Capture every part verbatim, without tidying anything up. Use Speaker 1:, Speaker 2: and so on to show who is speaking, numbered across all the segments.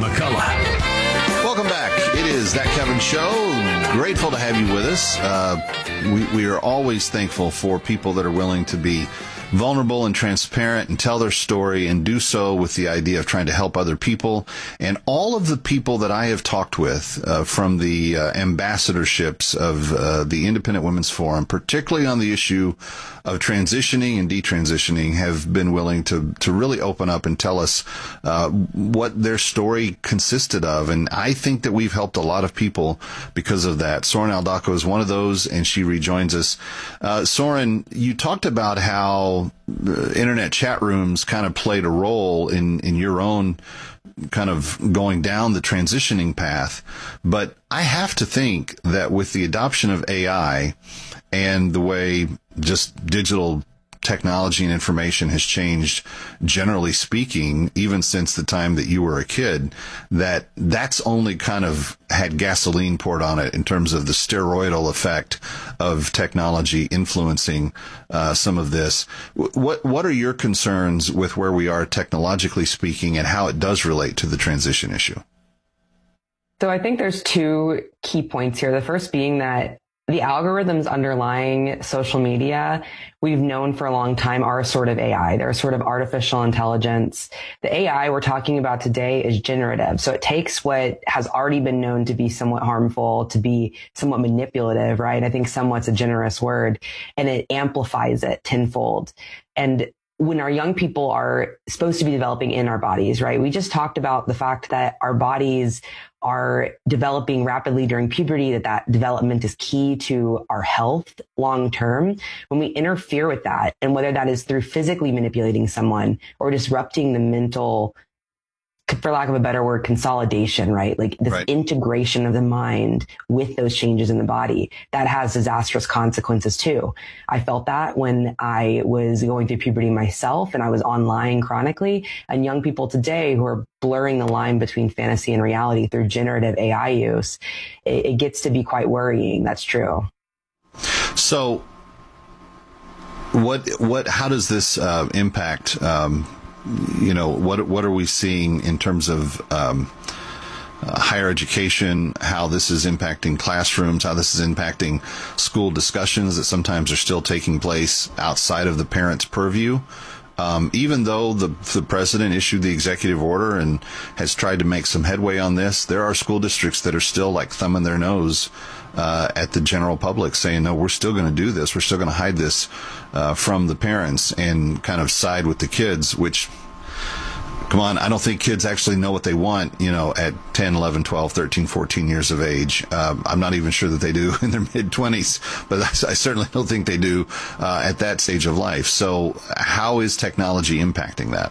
Speaker 1: McCullough.
Speaker 2: Welcome back. It is That Kevin Show. Grateful to have you with us. Uh, we, we are always thankful for people that are willing to be vulnerable and transparent and tell their story and do so with the idea of trying to help other people. And all of the people that I have talked with uh, from the uh, ambassadorships of uh, the Independent Women's Forum, particularly on the issue of transitioning and detransitioning, have been willing to, to really open up and tell us uh, what their story consisted of. And I think that we've helped a lot of people because of that. Soren Aldako is one of those, and she rejoins us. Uh, Soren, you talked about how uh, internet chat rooms kind of played a role in, in your own kind of going down the transitioning path. But I have to think that with the adoption of A I and the way just digital technology and information has changed, generally speaking, even since the time that you were a kid, that that's only kind of had gasoline poured on it in terms of the steroidal effect of technology influencing uh, some of this. What what are your concerns with where we are technologically speaking and how it does relate to the transition issue?
Speaker 3: So I think there's two key points here. The first being that the algorithms underlying social media, we've known for a long time, are a sort of A I. They're a sort of artificial intelligence. The A I we're talking about today is generative. So it takes what has already been known to be somewhat harmful, to be somewhat manipulative, right? I think somewhat's a generous word, and it amplifies it tenfold. And when our young people are supposed to be developing in our bodies, right? We just talked about the fact that our bodies are developing rapidly during puberty, that that development is key to our health long term. When we interfere with that, and whether that is through physically manipulating someone or disrupting the mental, for lack of a better word, consolidation, right? Like this right. integration of the mind with those changes in the body, that has disastrous consequences too. I felt that when I was going through puberty myself and I was online chronically, and young people today who are blurring the line between fantasy and reality through generative A I use, it, it gets to be quite worrying. That's true.
Speaker 2: So what, what, how does this uh, impact, um, you know, what what are we seeing in terms of um, uh, higher education, how this is impacting classrooms, how this is impacting school discussions that sometimes are still taking place outside of the parents' purview? Um, even though the the president issued the executive order and has tried to make some headway on this, there are school districts that are still like thumbing their nose uh, at the general public, saying, no, we're still going to do this. We're still going to hide this uh, from the parents and kind of side with the kids, which, come on, I don't think kids actually know what they want, you know, at ten, eleven, twelve, thirteen, fourteen years of age. Um, I'm not even sure that they do in their mid-twenties, but I, I certainly don't think they do uh, at that stage of life. So how is technology impacting that?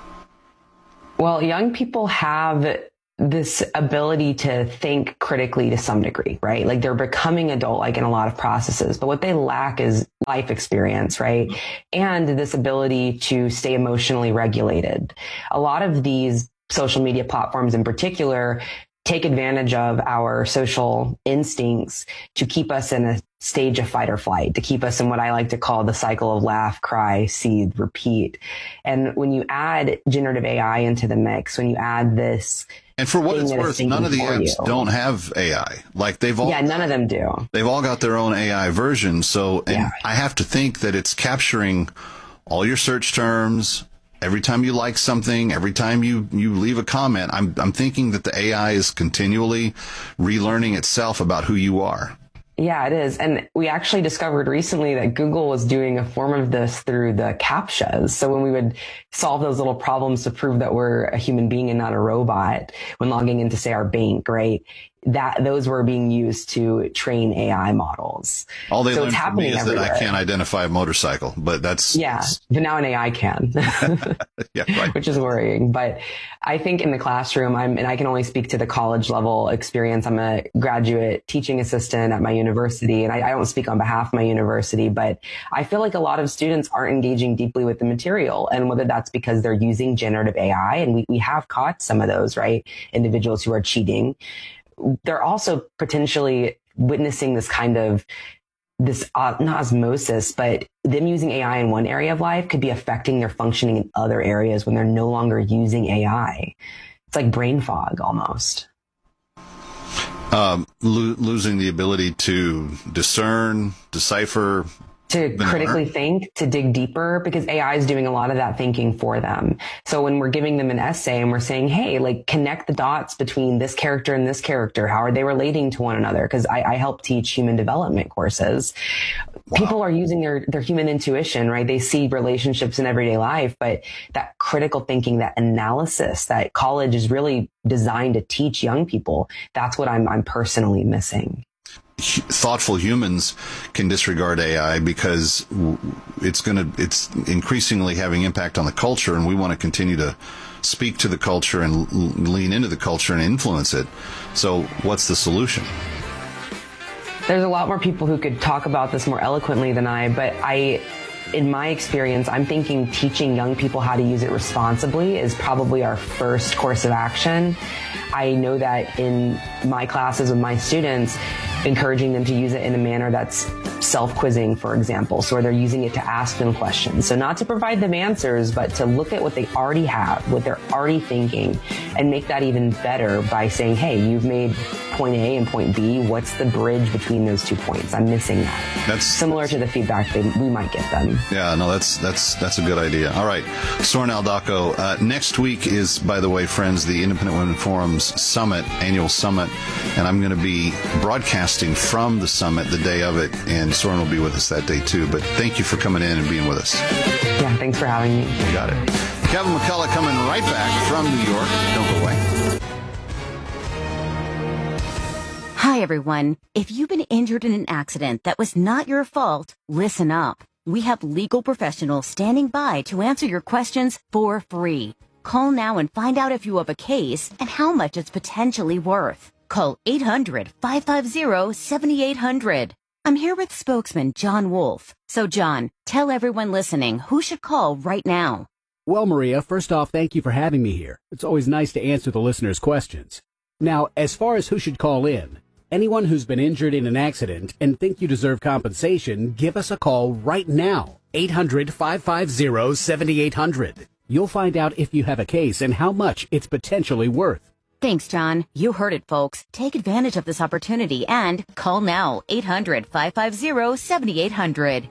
Speaker 3: Well, young people have this ability to think critically to some degree, right? Like they're becoming adult-like in a lot of processes, but what they lack is life experience, right? And this ability to stay emotionally regulated. A lot of these social media platforms in particular take advantage of our social instincts to keep us in a stage of fight or flight, to keep us in what I like to call the cycle of laugh, cry, seethe, repeat. And when you add generative A I into the mix, when you add this,
Speaker 2: and for what it's worth, none of the apps you. don't have A I. Like they've all,
Speaker 3: yeah, none of them do.
Speaker 2: They've all got their own A I version. So, and yeah. I have to think that it's capturing all your search terms. Every time you like something, every time you, you leave a comment, I'm, I'm thinking that the A I is continually relearning itself about who you are.
Speaker 3: Yeah, it is. And we actually discovered recently that Google was doing a form of this through the CAPTCHAs. So when we would solve those little problems to prove that we're a human being and not a robot when logging into, say, our bank, right? That those were being used to train A I models.
Speaker 2: All they
Speaker 3: so
Speaker 2: learned
Speaker 3: it's
Speaker 2: from me is
Speaker 3: everywhere.
Speaker 2: that I can't identify a motorcycle, but that's...
Speaker 3: Yeah, but now an A I can,
Speaker 2: yeah, right.
Speaker 3: Which is worrying. But I think in the classroom, I'm, and I can only speak to the college level experience. I'm a graduate teaching assistant at my university, and I, I don't speak on behalf of my university, but I feel like a lot of students aren't engaging deeply with the material, and whether that's because they're using generative A I, and we, we have caught some of those, right? Individuals who are cheating. They're also potentially witnessing this kind of this, uh, not osmosis, but them using A I in one area of life could be affecting their functioning in other areas when they're no longer using A I. it's like brain fog almost.
Speaker 2: Um, lo- losing the ability to discern, decipher,
Speaker 3: to critically think, to dig deeper, because A I is doing a lot of that thinking for them. So when we're giving them an essay and we're saying, hey, like connect the dots between this character and this character, how are they relating to one another? Because I, I help teach human development courses. Wow. People are using their, their human intuition, right? They see relationships in everyday life, but that critical thinking, that analysis that college is really designed to teach young people, that's what I'm, I'm personally missing.
Speaker 2: Thoughtful humans can disregard A I because it's going to, it's increasingly having impact on the culture, and we want to continue to speak to the culture and lean into the culture and influence it. So what's the solution?
Speaker 3: There's a lot more people who could talk about this more eloquently than I, but I, in my experience, I'm thinking teaching young people how to use it responsibly is probably our first course of action. I know that in my classes with my students, encouraging them to use it in a manner that's self-quizzing, for example, so where they're using it to ask them questions. So not to provide them answers, but to look at what they already have, what they're already thinking, and make that even better by saying, hey, you've made point A and point B. What's the bridge between those two points? I'm missing that. That's similar to the feedback they, we might get them.
Speaker 2: Yeah, no, that's that's that's a good idea. All right, Soren Aldacco. Uh, next week is, by the way, friends, the Independent Women Forum's Summit, annual summit, and I'm going to be broadcasting from the summit the day of it, and Soren will be with us that day too. But thank you for coming in and being with us.
Speaker 3: Yeah, thanks for having me.
Speaker 2: You got it. Kevin McCullough coming right back from New York. Don't go away.
Speaker 1: Hi, everyone. If you've been injured in an accident that was not your fault, listen up. We have legal professionals standing by to answer your questions for free. Call now and find out if you have a case and how much it's potentially worth. Call eight hundred, five five zero, seven eight zero zero. I'm here with spokesman John Wolf. So, John, tell everyone listening who should call right now.
Speaker 4: Well, Maria, first off, thank you for having me here. It's always nice to answer the listeners' questions. Now, as far as who should call in, anyone who's been injured in an accident and think you deserve compensation, give us a call right now. eight hundred, five five zero, seven eight zero zero. You'll find out if you have a case and how much it's potentially worth.
Speaker 1: Thanks, John. You heard it, folks. Take advantage of this opportunity and call now. eight hundred, five five zero, seven eight zero zero.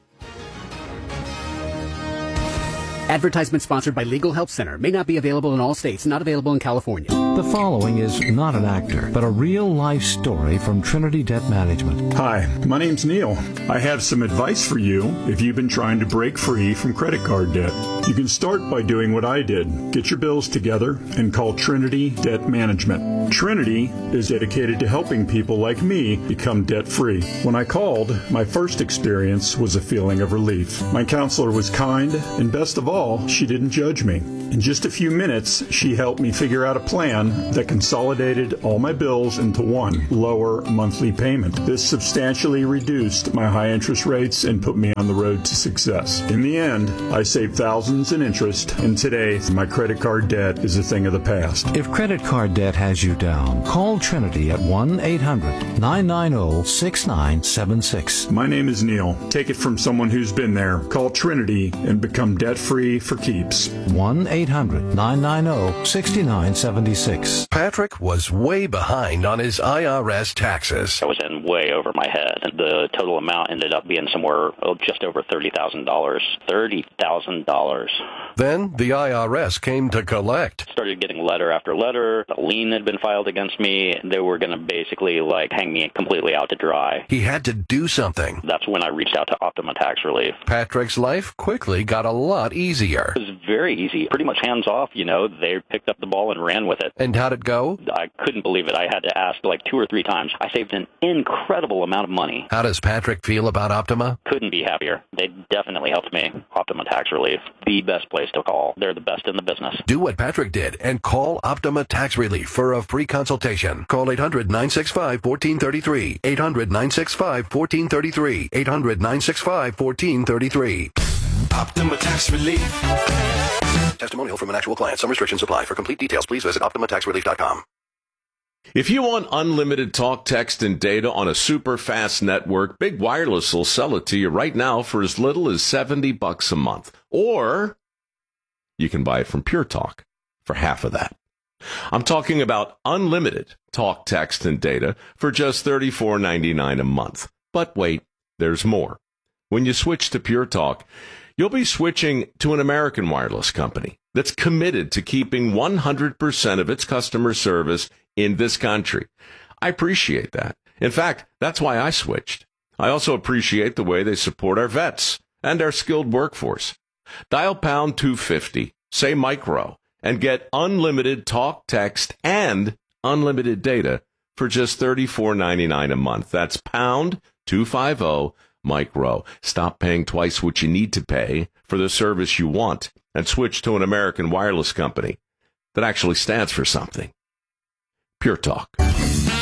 Speaker 4: Advertisement sponsored by Legal Help Center. May not be available in all states. Not available in California.
Speaker 5: The following is not an actor, but a real-life story from Trinity Debt Management.
Speaker 6: Hi, my name's Neil. I have some advice for you if you've been trying to break free from credit card debt. You can start by doing what I did. Get your bills together and call Trinity Debt Management. Trinity is dedicated to helping people like me become debt-free. When I called, my first experience was a feeling of relief. My counselor was kind, and best of all, she didn't judge me. In just a few minutes, she helped me figure out a plan that consolidated all my bills into one lower monthly payment. This substantially reduced my high interest rates and put me on the road to success. In the end, I saved thousands in interest, and today my credit card debt is a thing of the past.
Speaker 5: If credit card debt has you down, call Trinity at one eight hundred, nine nine zero, six nine seven six.
Speaker 6: My name is Neil. Take it from someone who's been there. Call Trinity and become debt-free for keeps.
Speaker 5: one eight hundred, nine nine zero, six nine seven six.
Speaker 7: Patrick was way behind on his I R S taxes.
Speaker 8: I was in way over my head. The total amount ended up being somewhere oh, just over thirty thousand dollars. thirty thousand dollars.
Speaker 7: Then the I R S came to collect.
Speaker 8: Started getting letter after letter. A lien had been filed against me. They were going to basically like hang me completely out to dry.
Speaker 7: He had to do something.
Speaker 8: That's when I reached out to Optima Tax Relief.
Speaker 7: Patrick's life quickly got a lot easier.
Speaker 8: It was very easy. Pretty much hands off, you know. They picked up the ball and ran with it.
Speaker 7: And how'd it go?
Speaker 8: I couldn't believe it. I had to ask like two or three times. I saved an incredible amount of money.
Speaker 7: How does Patrick feel about Optima?
Speaker 8: Couldn't be happier. They definitely helped me. Optima Tax Relief, the best place to call. They're the best in the business.
Speaker 7: Do what Patrick did and call Optima Tax Relief for a free consultation. Call eight hundred, nine six five, one four three three. eight hundred, nine six five, one four three three. eight hundred, nine six five, one four three three.
Speaker 9: Optima Tax Relief.
Speaker 7: Testimonial from an actual client. Some restrictions apply. For complete details, please visit optima tax relief dot com.
Speaker 10: If you want unlimited talk, text, and data on a super fast network, Big Wireless will sell it to you right now for as little as seventy bucks a month. Or you can buy it from Pure Talk for half of that. I'm talking about unlimited talk, text, and data for just thirty-four ninety-nine a month. But wait, there's more. When you switch to Pure Talk, you'll be switching to an American wireless company that's committed to keeping one hundred percent of its customer service in this country. I appreciate that. In fact, that's why I switched. I also appreciate the way they support our vets and our skilled workforce. Dial pound two fifty, say micro, and get unlimited talk, text, and unlimited data for just thirty-four ninety-nine a month. That's pound two fifty micro. Stop paying twice what you need to pay for the service you want and switch to an American wireless company that actually stands for something. Pure Talk.